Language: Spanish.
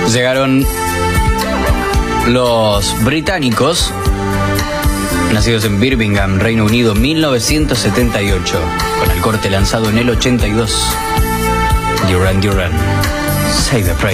Llegaron los británicos, nacidos en Birmingham, Reino Unido, 1978, con el corte lanzado en el 82. Duran Duran, Save the Praise.